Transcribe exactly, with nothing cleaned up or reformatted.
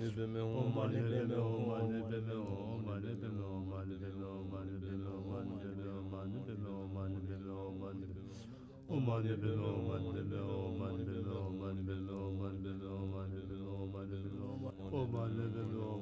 beme o mani beme o mani beme o mani beme o mani beme o mani beme o mani beme o mani beme o mani beme o mani beme o mani beme o mani beme o mani beme o mani beme o mani beme o mani beme o mani beme o mani beme o mani beme o